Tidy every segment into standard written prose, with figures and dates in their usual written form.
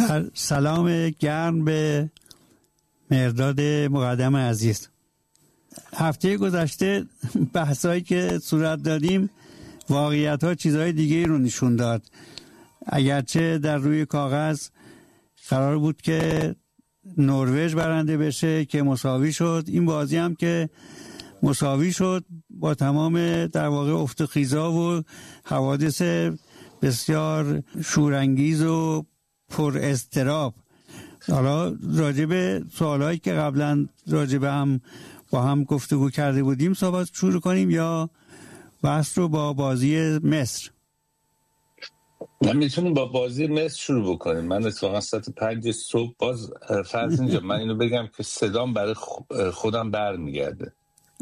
سلام گرم به مرداد مقدم عزیز. هفته گذشته بحثایی که صورت دادیم واقعیت ها چیزهای دیگه رو نشون داد. اگرچه در روی کاغذ قرار بود که نروژ برنده بشه که مساوی شد، این بازی هم که مساوی شد با تمام در واقع افت خیزا و حوادث بسیار شورانگیز و پر اضطراب. حالا راجب سوالایی که قبلا راجب هم با هم گفتگو کرده بودیم صحبت شروع کنیم یا بحث رو با بازی مصر؟ من میتونیم با بازی مصر شروع بکنیم. من اتفاقا ساعت 5 صبح باز فرض اینجا من اینو بگم که صدام برای خودم برمیگرده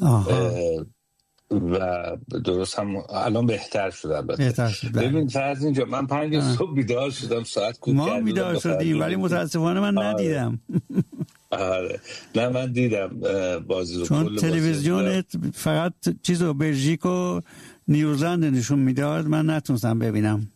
و درست هم الان بهتر شد. البته ببین فرض اینجا من 5 صبح بیدار شدم، ساعت کوک کردم، ما بیدار شدیم ولی متاسفانه من ندیدم. آره نه من دیدم بازی رو، چون تلویزیون فقط چیزو بلژیک و نیوزلند نشون میداد، من نتونستم ببینم.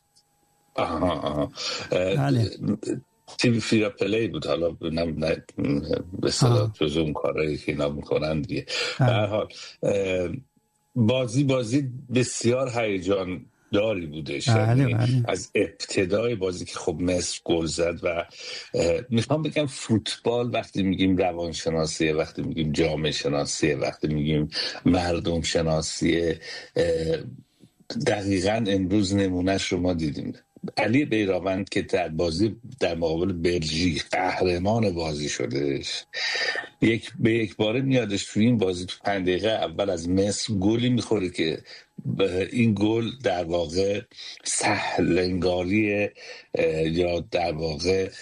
بله تیوی فیرا پلی بود. حالا به اصطلاح جز اون کارهایی که اینا میکنن دیگه. به هر حال بازی بسیار هیجان داری بودش. از ابتدای بازی که خب مصر گل زد و میخوام بگم فوتبال وقتی میگیم روانشناسیه، وقتی میگیم جامعه شناسیه، وقتی میگیم مردم شناسیه، دقیقاً امروز نمونهش رو ما دیدیم. علی بیراوند که در بازی در مقابل بلژیک قهرمان بازی شدهش، به یک باره میادش توی این بازی تو 5 دقیقه اول از مصر گلی میخوره که این گل در واقع سهلنگاری یا در واقع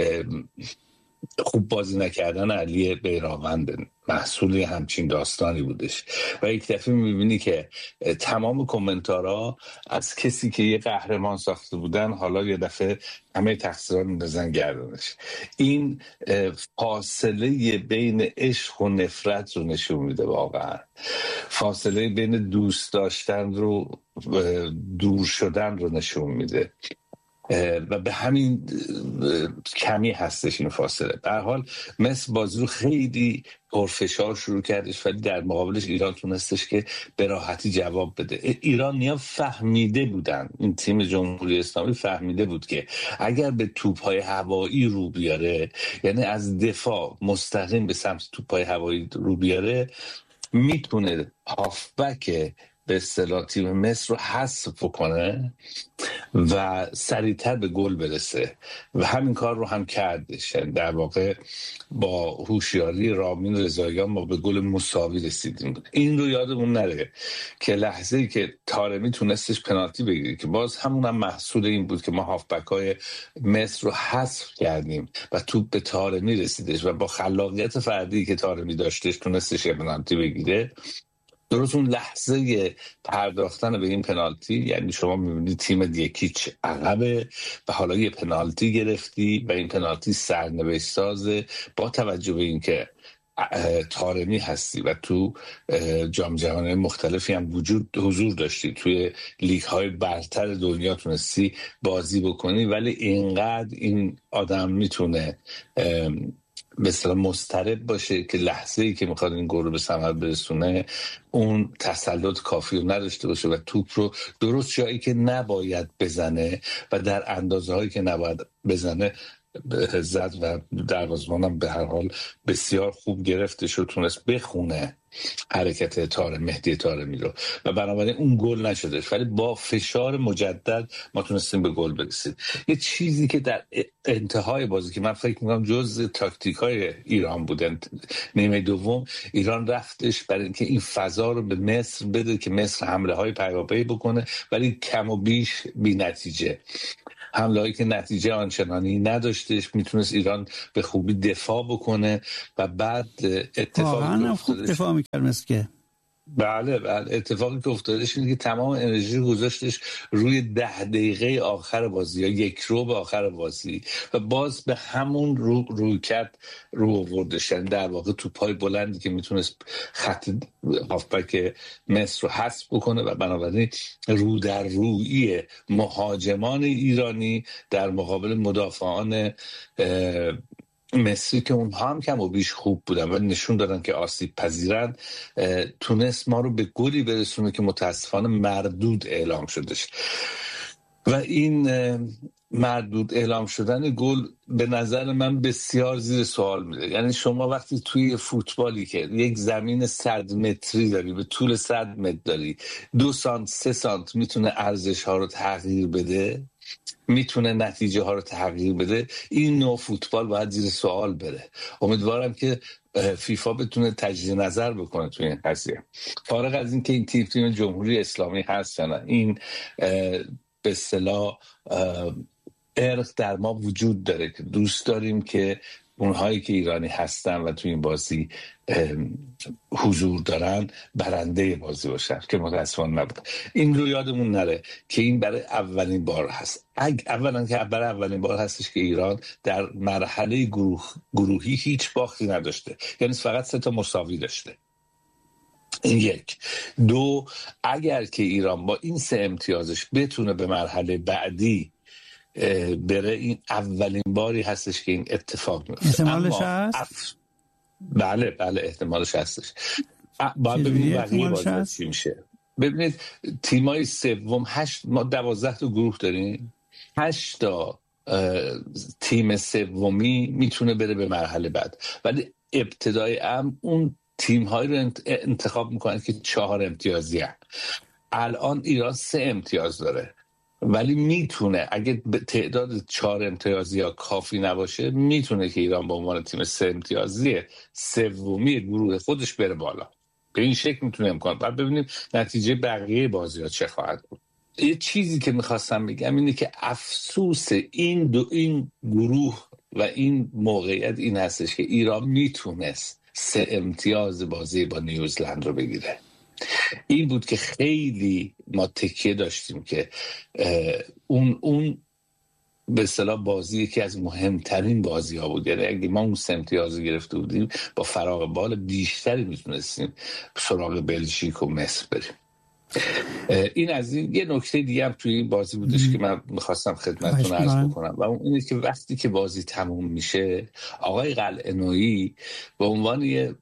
خوب بازی نکردن علی بیراوند محصولی همچین داستانی بودش. و یک دفعه میبینی که تمام کامنتارها از کسی که یه قهرمان ساخته بودن حالا یه دفعه همه تقصیرها میندازن گردنش. این فاصله بین عشق و نفرت رو نشون میده، واقعا فاصله بین دوست داشتن رو دور شدن رو نشون میده و به همین کمی هستش این فاصله. به هر حال مصر بازی رو خیلی پرفشار شروع کردش ولی در مقابلش ایران تونستش که به راحتی جواب بده. ایرانی‌ها فهمیده بودن، این تیم جمهوری اسلامی فهمیده بود که اگر به توپ‌های هوایی رو بیاره، یعنی از دفاع مستقیم به سمت توپ‌های هوایی رو بیاره، میتونه هافبک به اصطلاح تیم مصر رو حذف کنه و سریعتر به گل برسه و همین کار رو هم کردش. در واقع با هوشیاری رامین رضاییان ما به گل مساوی رسیدیم. این رو یادمون نره که لحظه‌ای که طارمی تونستش پنالتی بگیره که باز همون هم محصول این بود که ما هافبک‌های مصر رو حذف کردیم و توپ به طارمی رسیدش و با خلاقیت فردی که طارمی داشتش تونستش پنالتی بگیره. درست اون لحظه پرداختن به این پنالتی، یعنی شما میبینید تیم یکیچ عقبه و حالا یه پنالتی گرفتی و این پنالتی سرنوشت سازه با توجه به این که طارمی هستی و تو جام جهانی مختلفی هم حضور داشتی، توی لیگ های برتر دنیا تونستی بازی بکنی، ولی اینقدر این آدم میتونه به اصطلاح مضطرب باشه که لحظه‌ای که میخواد این گل رو به ثمر برسونه اون تسلط کافی رو نداشته باشه و توپ رو درست جایی که نباید بزنه و در اندازه‌هایی که نباید بزنه زد و دروازه‌بانم به هر حال بسیار خوب گرفتش و تونست بخونه حرکت مهدی طارمی رو و بنابراین اون گل نشدش، ولی با فشار مجدد ما تونستیم به گل برسیم. یه چیزی که در انتهای بازی که من فکر می‌کنم جز تاکتیک‌های ایران بودن، نیمه دوم ایران رفتش برای اینکه این فضا رو به مصر بده که مصر حمله‌های پیاپی بکنه ولی کم و بیش بی‌نتیجه. حمله‌ای که نتیجه آنچنانی نداشتش، میتونست ایران به خوبی دفاع بکنه و بعد اتفاقی خوب دفاع میکرد مثل که بله اتفاقی که افتادش اینه که تمام انرژی گذاشتش روی 10 دقیقه آخر بازی یا یک رو به آخر بازی و باز به همون رو آوردش. یعنی در واقع توپای بلندی که میتونست خط هافبک مصر رو حذف بکنه و بنابراین رو در رویی مهاجمان ایرانی در مقابل مدافعان مصری که اونها هم کم و بیش خوب بودن و نشون دادن که آسیب پذیرن، تونست ما رو به گلی برسونه که متاسفانه مردود اعلام شدش. و این مردود اعلام شدن گل به نظر من بسیار زیر سوال میره. یعنی شما وقتی توی فوتبالی که یک زمین 100 متری داری، به طول 100 متر داری، 2 سانت 3 سانت میتونه ارزش ها رو تغییر بده، میتونه نتیجه ها رو تغییر بده، این نوع فوتبال باید زیر سوال بره. امیدوارم که فیفا بتونه تجدید نظر بکنه توی این قضیه. فارغ از این که این تیم جمهوری اسلامی هست یا نه، این به اصطلاح ارق در ما وجود داره که دوست داریم که اونهایی که ایرانی هستن و توی این بازی حضور دارن برنده بازی باشن، که متاسفانه نبود. این رو یادمون نره که این برای اولین بار هست. اولا که برای اولین بار هستش که ایران در مرحله گروهی هیچ باختی نداشته، یعنی فقط 3 مساوی داشته. این 1. 2، اگر که ایران با این 3 امتیازش بتونه به مرحله بعدی بره، این اولین باری هستش که این اتفاق میفته. احتمالش هست؟ بله احتمالش هستش. باید ببینید بقیه بازی چی میشه. ببینید تیمای سوم 8، ما 12 تا گروه داریم، 8 تا تیم سومی میتونه بره به مرحله بعد، ولی ابتدای اون تیم هایی رو انتخاب میکنن که 4 امتیازی هست. الان ایران 3 امتیاز داره، ولی میتونه اگه تعداد 4 امتیازی ها کافی نباشه، میتونه که ایران به عنوان تیم 3 امتیازی سومی گروه خودش بره بالا. به این شکل میتونه امکان. بعد ببینیم نتیجه بقیه بازی ها چه خواهد بود. یه چیزی که میخواستم بگم اینه که افسوس این گروه و این موقعیت این هستش که ایران میتونست 3 امتیاز بازی با نیوزلند رو بگیره. این بود که خیلی ما تکیه داشتیم که اون به اصطلاح بازی که از مهمترین بازی ها بود. یعنی اگه ما اون 3 امتیاز گرفته بودیم، با فراغ بال بیشتری میتونستیم سراغ بلژیک و مصر بریم. این از این. یه نکته دیگه هم توی این بازی بودش که من میخواستم خدمتتون عرض بکنم و اون اینه که وقتی که بازی تموم میشه، آقای قلعه‌نویی به عنوان یه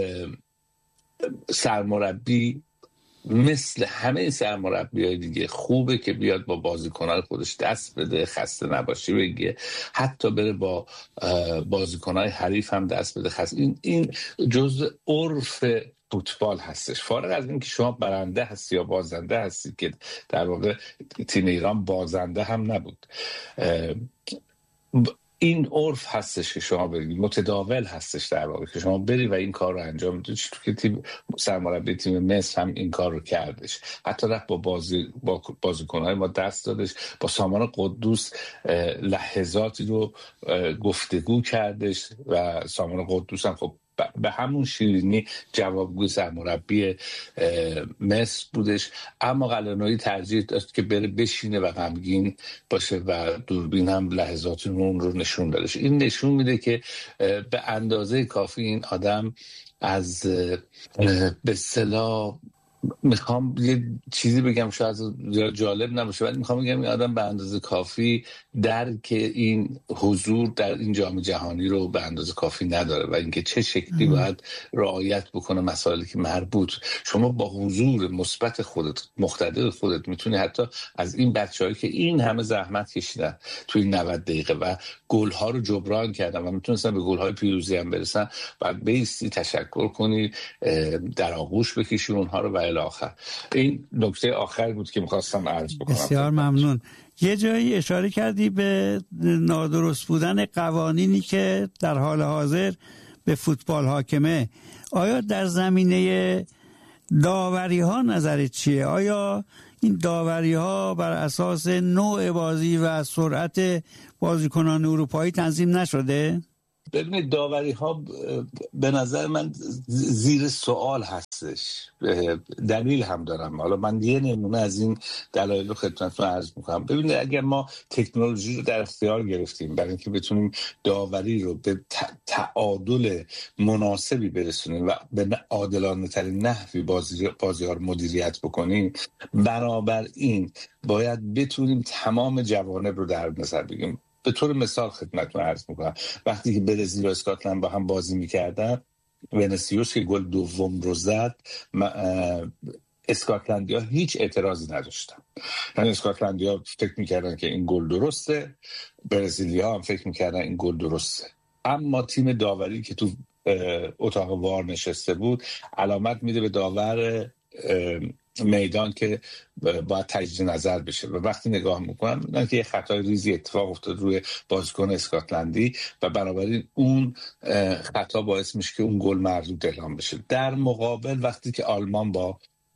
سرمربی مثل همه سرمربی‌های دیگه خوبه که بیاد با بازیکنان خودش دست بده، خسته نباشه بگه، حتی بره با بازیکنای حریف هم دست بده خسته. این جزء عرف فوتبال هستش. فارغ از این که شما برنده هستی یا بازنده هستی، که در واقع تیم ایران بازنده هم نبود، این عرف هستش که شما برید، متداول هستش در واقع که شما بری و این کار رو انجام بدید. که تیم سرمربی تیم مصر هم این کار رو کردش، حتی رفت با بازیکن‌های ما دست دادش، با سامان قدوس لحظاتی رو گفتگو کردش و سامان قدوس هم خب به همون شیرینی جوابگوی سرمربی مصر بودش. اما قلعه‌نویی ترجیح داشت که بره بشینه و غمگین باشه و دوربین هم لحظات اون رو نشون دادش. این نشون میده که به اندازه کافی این آدم از به اصطلاح، میخوام یه چیزی بگم شاید جالب نباشه، ولی میخوام بگم این آدم به اندازه کافی درک این حضور در این جام جهانی رو به اندازه کافی نداره و اینکه چه شکلی باید رعایت بکنه مسائلی که مربوط. شما با حضور مثبت خودت، مقتدر خودت، میتونی حتی از این بچه‌هایی که این همه زحمت کشیدن توی 90 دقیقه و گل‌ها رو جبران کردن و میتونستن به گل‌های پیروزی هم برسن، بعد بیستی تشکر کنی، در آغوش بکشی اونها رو و الی آخر. این نکته آخر بود که میخواستم عرض بکنم. بسیار ممنون. یه جایی اشاره کردی به نادرست بودن قوانینی که در حال حاضر به فوتبال حاکمه. آیا در زمینه داوری ها نظرت چیه؟ آیا این داوری ها بر اساس نوع بازی و سرعت بازیکنان اروپایی تنظیم نشده؟ ببینید داوری ها به نظر من زیر سوال هستش. دلیل هم دارم. حالا من یه نمونه از این دلایل رو خدمتتون عرض میکنم. ببینید اگر ما تکنولوژی رو در اختیار گرفتیم برای اینکه بتونیم داوری رو به تعادل مناسبی برسونیم و به عادلانه ترین نحوی بازی‌ها رو مدیریت بکنیم، بنابراین باید بتونیم تمام جوانب رو در نظر بگیریم. به طور مثال خدمتتون عرض میکنم وقتی که برزیل و اسکاتلند با هم بازی میکردن، ونسیوس که گل دوم رو زد، اسکاتلندیا هیچ اعتراضی نداشتن. یعنی اسکاتلندیا فکر میکردن که این گل درسته، برزیلیا هم فکر میکردن این گل درسته. اما تیم داوری که تو اتاق وار نشسته بود علامت میده به داور میدان که باید تجدید نظر بشه و وقتی نگاه میکنن میدونن که یه خطای ریزی اتفاق افتاد روی بازیکن اسکاتلندی و بنابراین اون خطا باعث میشه که اون گل مردود اعلام بشه. در مقابل وقتی که آلمان با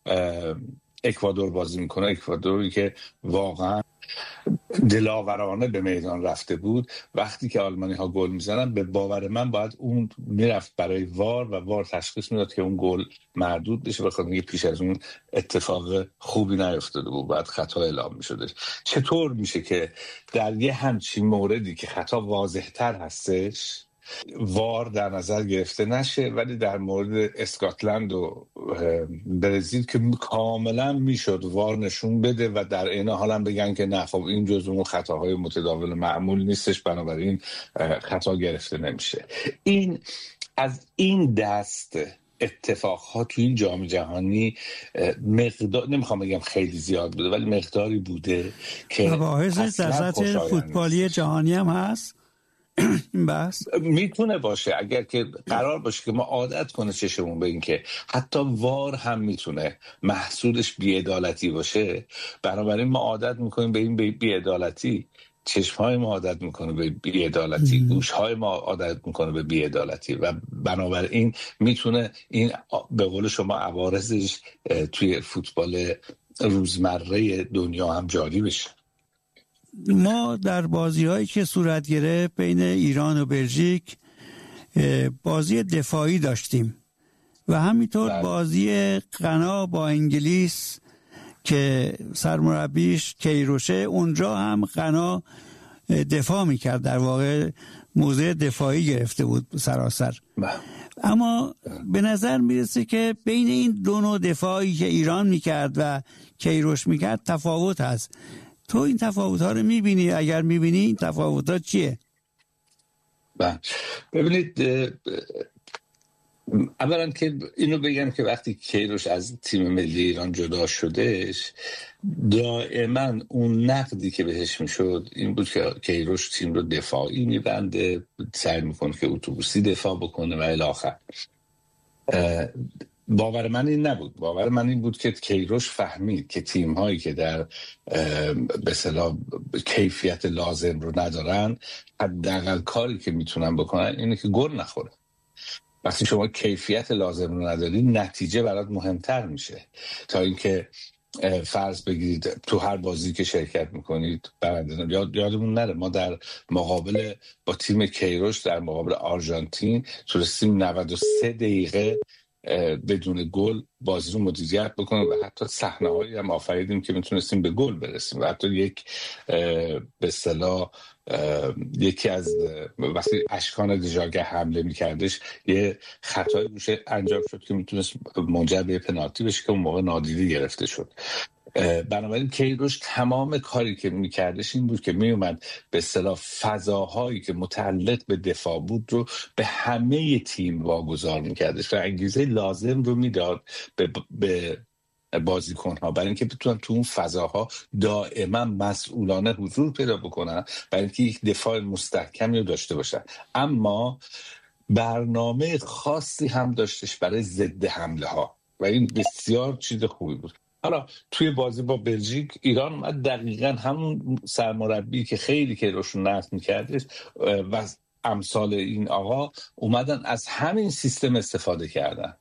اکوادور بازی میکنه، اکوادوری که واقعا دلاورانه به میدان رفته بود، وقتی که آلمانی ها گل میزنن به باور من باید اون میرفت برای وار و وار تشخیص میداد که اون گل مردود بشه، بخاطر اینکه پیش از اون اتفاق خوبی نیفتاده بود، باید خطا اعلام میشده. چطور میشه که در یه همچین موردی که خطا واضح تر هستش وار در نظر گرفته نشه، ولی در مورد اسکاتلند و برزیل که کاملا میشد وار نشون بده و در این حال هم بگن که نه خب این جزو اون خطاهای متداول معمول نیستش، بنابراین خطا گرفته نمیشه. این از این دست اتفاقها تو این جام جهانی مقدار، نمیخوام بگم خیلی زیاد بوده، ولی مقداری بوده که مباحث در سطح فوتبالی جهانی هم هست. این بحث میتونه باشه اگر که قرار باشه که ما عادت کنه چشمون به این که حتی وار هم میتونه محصولش بی‌عدالتی باشه، بنابراین ما عادت میکنیم به این بی‌عدالتی، چشمهای ما عادت میکنه به بی‌عدالتی، گوشهای ما عادت میکنه به بی‌عدالتی و بنابراین میتونه این به قول شما عوارضش توی فوتبال روزمره دنیا هم جاری بشه. ما در بازی‌هایی که صورت گرفت بین ایران و بلژیک بازی دفاعی داشتیم و همینطور بازی غنا با انگلیس که سرمربیش کیروشه، اونجا هم غنا دفاع میکرد، در واقع موضع دفاعی گرفته بود سراسر. اما به نظر میرسه که بین این دو نوع دفاعی که ایران میکرد و کیروش میکرد تفاوت هست. تو این تفاوت ها رو میبینی؟ اگر میبینی این تفاوت ها چیه؟ ببینید، اولا که اینو بگم که وقتی کیروش از تیم ملی ایران جدا شدش، دائما اون نقدی که بهش میشد این بود که کیروش تیم رو دفاعی میبنده، سعی میکنه که اتوبوسی دفاع بکنه و الی آخر. باور من این نبود. باور من این بود که کیروش فهمید که تیم هایی که در به اصطلاح کیفیت لازم رو ندارن، حداقل کاری که میتونن بکنن اینه که گل نخوره. وقتی شما کیفیت لازم رو نداری، نتیجه برات مهمتر میشه تا اینکه فرض بگیرید تو هر بازی که شرکت میکنید برنده. یادمون نره ما در مقابل با تیم کیروش در مقابل آرژانتین تونستیم 93 دقیقه بدون گل بازی رو مدیریت بکنیم و حتی صحنه‌هایی هم آفریدیم که میتونستیم به گل برسیم و حتی یک به اصطلاح یکی از وقتی اشکان دژاگه حمله میکردش یه خطای روش انجام شد که میتونست منجر به پنالتی بشه که اون موقع نادیده گرفته شد. بنابراین کیروش تمام کاری که میکردش این بود که میومد به اصطلاح فضاهایی که متعلق به دفاع بود رو به همه تیم واگذار میکردش و انگیزه لازم رو میداد به بازیکن‌ها برای اینکه بتونن تو اون فضاها دائما مسئولانه حضور پیدا بکنن، برای اینکه یک دفاع مستحکمی رو داشته باشن. اما برنامه خاصی هم داشتش برای ضد حمله ها و این بسیار چیز خوبی بود. حالا توی بازی با بلژیک ایران اومد دقیقاً همون سرمربی که خیلی که روشون نقد می‌کردش و امثال این آقا اومدن از همین سیستم استفاده کردن.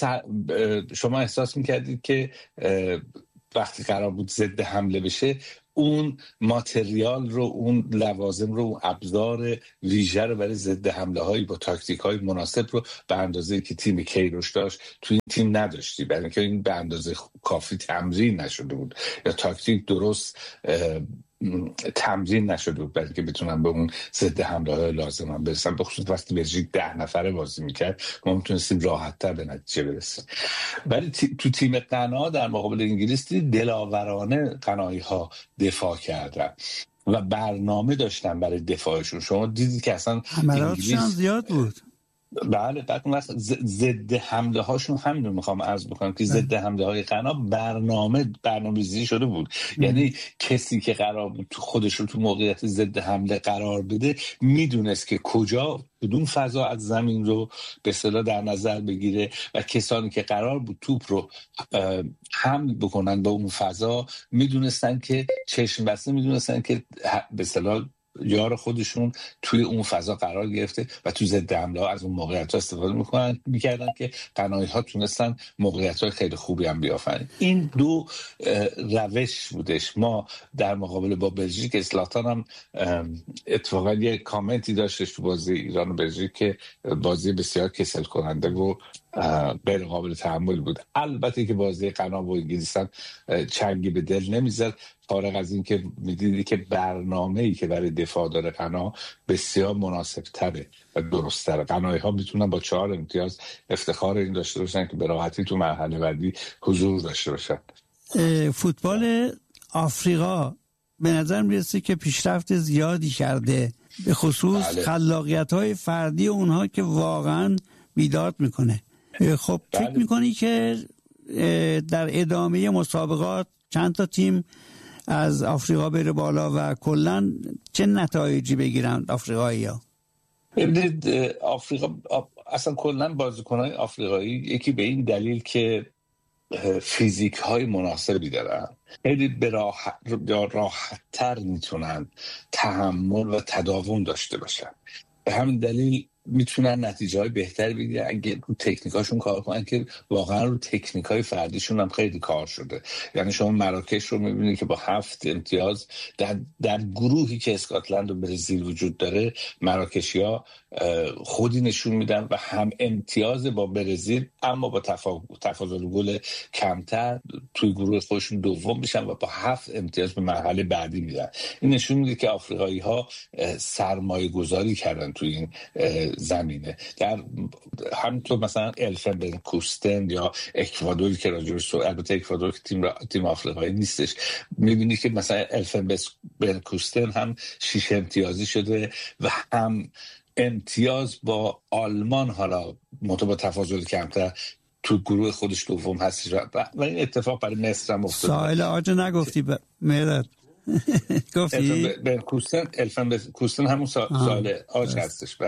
شما احساس می‌کردید که وقتی قرار بود ضد حمله بشه اون ماتریال رو، اون لوازم رو، اون ابزار ویژه رو برای ضد حمله هایی با تاکتیک های مناسب رو به اندازه که تیم کیروش داشت تو این تیم نداشتی، برای اینکه این به اندازه کافی تمرین نشده بود یا تاکتیک درست تمرین نشده بود برای که بتونن به اون ضد حمله های لازم هم برسن. به خصوص وقتی بلژیک 10 نفره بازی میکرد ما میتونستیم راحت تر به نتیجه برسیم. ولی تو تیم غنا در مقابل انگلیس دلاورانه غنایی ها دفاع کردن و برنامه داشتن برای دفاعشون. شما دیدید که اصلا حملاتشون زیاد بود. بله، بعد اون وقت ضد حمله هاشون همین رو میخوام عرض بکنم که ضد حمله های غنا برنامه‌ریزی شده بود. یعنی کسی که قرار بود خودش رو تو موقعیت ضد حمله قرار بده میدونست که کدوم فضا از زمین رو به اصطلاح در نظر بگیره و کسانی که قرار بود توپ رو حمل بکنن به اون فضا میدونستن که چشم بسته میدونستن که به اصطلاح یار خودشون توی اون فضا قرار گرفته و تو ضد حمله ها از اون موقعیت ها استفاده میکردن که غنایی ها تونستن موقعیت های خیلی خوبی هم بیافرین. این دو روش بودش. ما در مقابل با بلژیک، اسلاتان هم اتفاقا یه کامنتی داشتش تو بازی ایران و بلژیک که بازی بسیار کسل کننده و غیر قابل تحمل بود. البته که بازی غنا و انگلیس هم چنگی به دل نمیزد، فارغ از این که میدیدی که برنامه‌ای که برای دفاع داره غنا بسیار مناسب تره و درست تره. غنایی ها میتونن با 4 امتیاز افتخار این داشته باشن که به راحتی تو مرحله بعدی حضور داشته باشن. فوتبال آفریقا به نظر میرسه که پیشرفت زیادی کرده، به خصوص خلاقیت‌های فردی اونها که واقعا بیداد میکنه. خب فکر میکنی که در ادامه مسابقات چند تا تیم از آفریقا بره بالا و کلا چه نتایجی بگیرن آفریقایی‌ها؟ ببینید آفریقا اصلا کلا بازیکن‌های آفریقایی یکی به این دلیل که فیزیک های مناسبی دارن، خیلی به راحت تر میتونن تحمل و تداوم داشته باشن. به همین دلیل میتونن نتیجه های بهتری بگیرن اگه رو تکنیکاشون کار کنن که واقعا رو تکنیک های فردیشون هم خیلی کار شده. یعنی شما مراکش رو میبینید که با 7 امتیاز در گروهی که اسکاتلند و برزیل وجود داره، مراکشی ها خودی نشون میدن و هم امتیاز با برزیل، اما با تفاضل گل کمتر توی گروه خودشون دوم میشن و با 7 امتیاز به مرحله بعدی میرن. این نشون میده که آفریقایی ها سرمایه گذاری کردن توی این زمینه. در همینطور مثلا الفنبنکوستن یا اکوادوری که راجعش البته اکوادور که تیم آفریقایی نیستش، میبینی که مثلا الفنبنکوستن هم 6 امتیازی شده و هم امتیاز با آلمان، حالا با تفاضل کمتر تو گروه خودش دوم هستش و این اتفاق برای مصر هم افتاد. ساحل آج نگفتی مهرت گفتی؟ الفنبنکوستن همون ساحل آج هستش.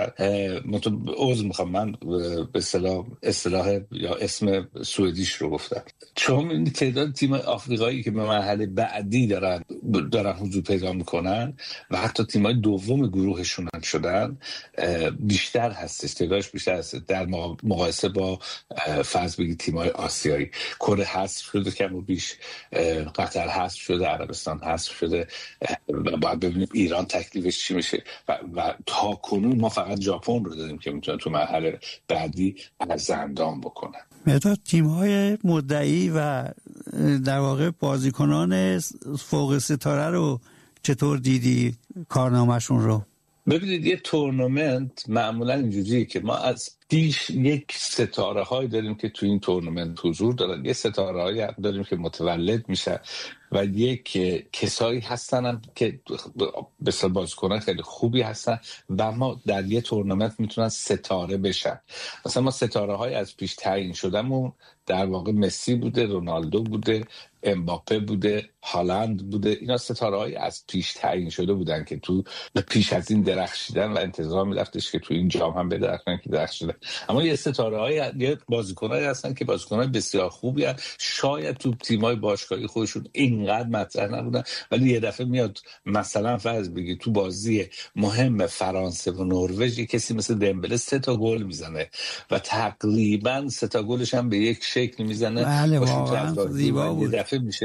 عذر میخوام من به اصطلاح یا اسم سوئدیش رو گفتم. چون این تعداد تیم آفریقایی که به مرحله بعدی دارن حضور پیدا میکنن و حتی تیم‌های دوم گروهشون هم شدن بیشتر هستش، تعدادش بیشتر هست در مقایسه با فرض بگید تیم‌های آسیایی. کره حذف شده، کم و بیش قطر حذف شده، عربستان حذف شده و باید ببینیم ایران تکلیفش چی میشه و تا کنون ما فقط ژاپن رو داریم که میتونه تو مرحله بعدی از اندام بکنن. مداد تیم‌های مدعی و در واقع بازیکنان فوق ستاره رو چطور دیدی کارنامه‌شون رو؟ ببینید یه تورنمنت معمولا اینجوریه که ما از پیش یک ستاره هایی داریم که تو این تورنمنت حضور دارن، یه ستاره هایی داریم که متولد میشن و یک کسایی هستن هم که بسیار بازیکنان خیلی خوبی هستن و ما در یه تورنمنت میتونن ستاره بشن. مثلا ما ستاره های از پیش تعیین شدمون در واقع مسی بوده، رونالدو بوده، امباپه بوده، هالند بوده. اینا ستاره‌های از پیش تعیین شده بودن که تو پیش از این درخشیدن و انتظار می‌رفتش که تو این جام هم بدرخشن که درخشیدن. اما یه ستاره‌های یه بازیکنایی هستن که بازیکنای بسیار خوبی هستن، شاید تو تیم‌های باشگاهی خودشون اینقدر مطرح نبودن ولی یه دفعه میاد مثلا فرض بگی تو بازی مهم فرانسه و نروژ کسی مثل دمبله 3 تا گل میزنه و تقریبا 3 تا گلش هم به یک شکل میزنه. بله واقعا زیبا بود. یه دفعه میشه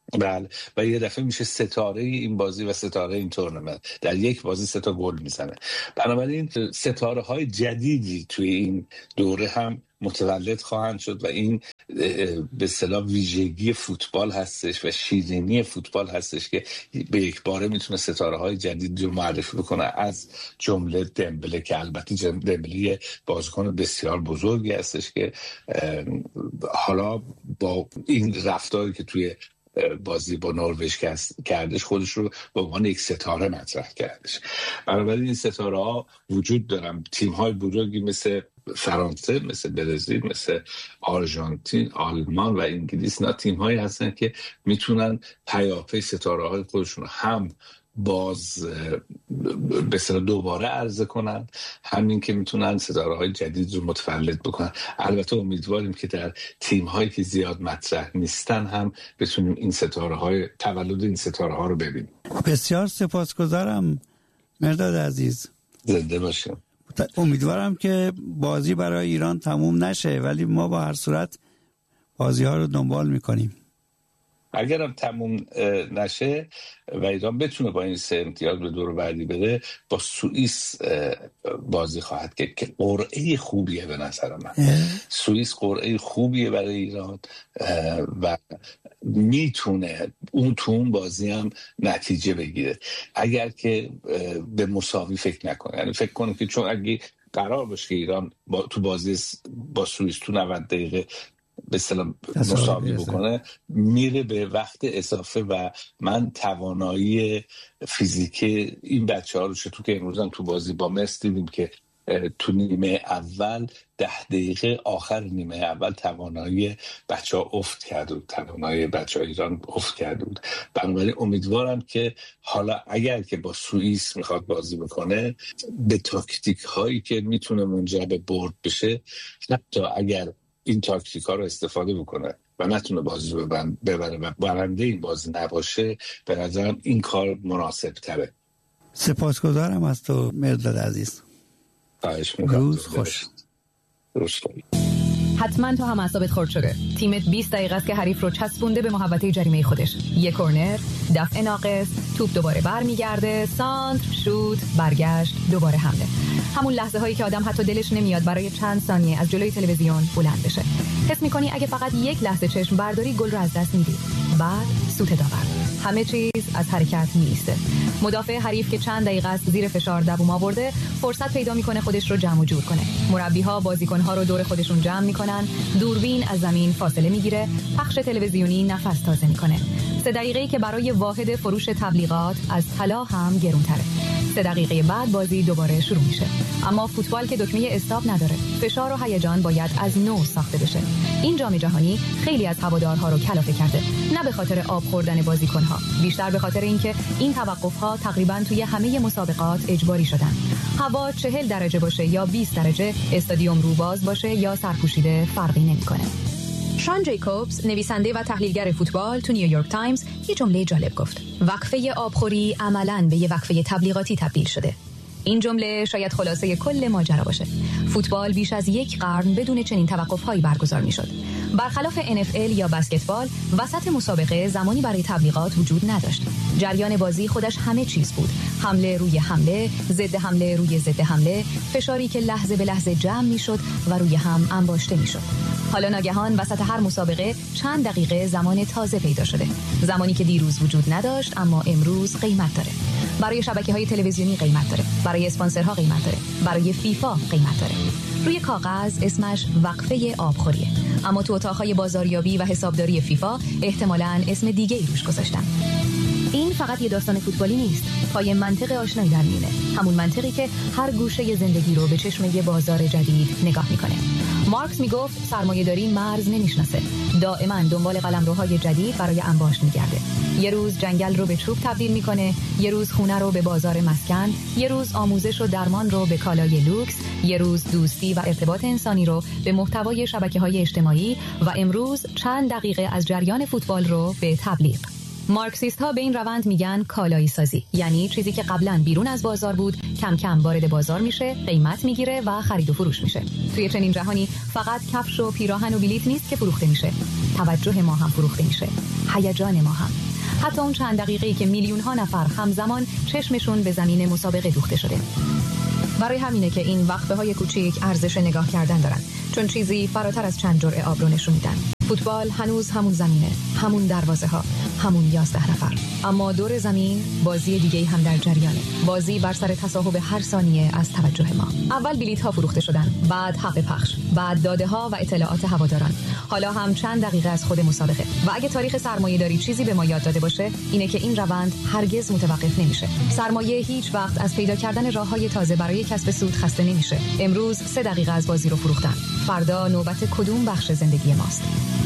بله، و یه دفعه میشه ستاره این بازی و ستاره این تورنمنت، در یک بازی 3 تا گل میزنه. بنابراین ستاره های جدیدی توی این دوره هم متولد خواهند شد و این به اصطلاح ویژگی فوتبال هستش و شیرینی فوتبال هستش که به یک باره میتونه ستاره های جدید رو معرفی بکنه، از جمله دمبله که البته دمبله بازیکن بسیار بزرگی هستش که حالا با این رفتاری که توی بازی با نروژ کردش خودش رو به عنوان یک ستاره مطرح کردش. بنابراین این ستاره ها وجود دارن. تیم های بزرگی مثل فرانسه، مثل برزیل، مثل آرژانتین، آلمان و انگلیس، نه تیم هایی هستن که میتونن پیاپی ستاره های خودشون هم باز به اصطلاح دوباره عرضه کنن، همین که میتونن ستاره های جدید رو متولد بکنن. البته امیدواریم که در تیم هایی که زیاد مطرح نیستن هم بتونیم این ستاره های تولد این ستاره ها رو ببینیم. بسیار سپاسگزارم مرداد عزیز، زنده باشیم. امیدوارم که بازی برای ایران تموم نشه، ولی ما با هر صورت بازی ها رو دنبال میکنیم. اگرم تموم نشه و ایران بتونه با این 3 امتیاز به دور بعدی بره، با سوئیس بازی خواهد کرد که قرعه خوبیه به نظر من. سوئیس قرعه خوبیه برای ایران و میتونه اون تو اون بازی هم نتیجه بگیره، اگر که به مساوی فکر نکنه. یعنی فکر کنه که چون اگه قرار باشه که ایران تو بازی با سوئیس تو 90 دقیقه به اصطلاح مساوی بکنه، میره به وقت اضافه و من توانایی فیزیکی این بچه‌ها رو چطور که امروز هم تو بازی با مصر دیدیم که تو نیمه اول 10 دقیقه آخر نیمه اول توانایی بچه‌ها افت کرده بود، توانایی بچه‌ها ایران افت کرده بود. بنابراین امیدوارم که حالا اگر که با سوئیس میخواد بازی بکنه، به تاکتیک هایی که میتونه منجر به برد بشه، حتی اگر این تاکتیک ها رو استفاده بکنه و نتونه بازی رو ببره و برنده این بازی نباشه، به نظرم این کار مناسب تره. سپاسگزارم از تو مرداد عزیز. روز خوش. حتما تو هم اعصابت خرد شده. تیمت 20 دقیقه است که حریف رو چسبونده به محوطه جریمه خودش. یک کرنر، دفع ناقص، توپ دوباره برمیگرده، سانتر، شوت، برگشت، دوباره حمله. همون لحظه هایی که آدم حتی دلش نمیاد برای چند ثانیه از جلوی تلویزیون بلند بشه. حس می‌کنی اگه فقط یک لحظه چشم برداری گل رو از دست میدی. بعد سوت داور. همه چیز از حرکت میسته. مدافع حریف که چند دقیقه است زیر فشار دووم آورده، فرصت پیدا میکنه خودش رو جمع و جور کنه. مربی‌ها بازیکن‌ها رو دور خودشون جمع میکنن، دوربین از زمین فاصله میگیره، پخش تلویزیونی نفس تازه میکنه. 3 دقیقه‌ای که برای واحد فروش تبلیغات از طلا هم گرونتره. 3 دقیقه بعد بازی دوباره شروع میشه. اما فوتبال که دکمه استاپ نداره. فشار و هیجان باید از نو ساخته بشه. این جام جهانی خیلی از هوادارها رو کلافه کرده. نه به خاطر آب خوردن بازیکن‌ها، بیشتر به خاطر اینکه این توقف‌ها تقریباً توی همه مسابقات اجباری شدن. هوا 40 درجه باشه یا 20 درجه، استادیوم رو باز باشه یا سرپوشیده فرقی نمی‌کنه. شان جیکوبز، نویسنده و تحلیلگر فوتبال، تو نیویورک تایمز یه جمله جالب گفت: وقفه آبخوری عملاً به یه وقفه تبلیغاتی تبدیل شده. این جمله شاید خلاصه کل ماجرا باشه. فوتبال بیش از 1 قرن بدون چنین توقف‌هایی برگزار می‌شد. برخلاف NFL یا بسکتبال، وسط مسابقه زمانی برای تبلیغات وجود نداشت. جریان بازی خودش همه چیز بود. حمله روی حمله، ضد حمله روی ضد حمله، فشاری که لحظه به لحظه جمع می‌شد و روی هم انباشته می‌شد. حالا ناگهان وسط هر مسابقه چند دقیقه زمان تازه پیدا شده. زمانی که دیروز وجود نداشت اما امروز قیمت داره. برای شبکه‌های تلویزیونی قیمت داره، برای اسپانسرها قیمت داره، برای فیفا قیمت داره. روی کاغذ اسمش وقفه آبخوریه، اما تو اتاق‌های بازاریابی و حسابداری فیفا احتمالاً اسم دیگه‌ای روش گذاشتن. این فقط یه داستان فوتبالی نیست، پای منطق آشنایی در میونه، همون منطقی که هر گوشه زندگی رو به چشم یه بازار جدید نگاه میکنه. مارکس میگفت سرمایه‌داری مرز نمیشناسه، دائما دنبال قلمروهای جدید برای انباشت میگرده. یه روز جنگل رو به چوب تبدیل میکنه، یه روز خونه رو به بازار مسکن، یه روز آموزش و درمان رو به کالای لوکس، یه روز دوستی و ارتباط انسانی رو به محتوای شبکه‌های اجتماعی و امروز چند دقیقه از جریان فوتبال رو به تبلیغ. مارکسیست ها به این روند میگن کالایی سازی، یعنی چیزی که قبلا بیرون از بازار بود کم کم وارد بازار میشه، قیمت میگیره و خرید و فروش میشه. توی چنین جهانی فقط کفش و پیراهن و بلیط نیست که فروخته میشه، توجه ما هم فروخته میشه، هیجان ما هم، حتی اون چند دقیقه‌ای که میلیون ها نفر همزمان چشمشون به زمین مسابقه دوخته شده. برای همینه که این وقفه‌های کوچیک ارزش نگاه کردن دارن، چون چیزی فراتر از چند جرعه آب رو نشون میدن. فوتبال هنوز همون زمینه، همون دروازه ها، همون 11 نفر، اما دور زمین بازی دیگه‌ای هم در جریانه، بازی بر سر تصاحب هر ثانیه از توجه ما. اول بلیط ها فروخته شدن، بعد حق پخش، بعد داده ها و اطلاعات هواداران، حالا هم چند دقیقه از خود مسابقه. و اگه تاریخ سرمایه‌داری چیزی به ما یاد داده باشه اینه که این روند هرگز متوقف نمیشه. سرمایه هیچ وقت از پیدا کردن راه‌های تازه برای کسب سود خسته نمیشه. امروز 3 دقیقه از بازی رو فروختن، فردا نوبت کدوم بخش زندگی ماست؟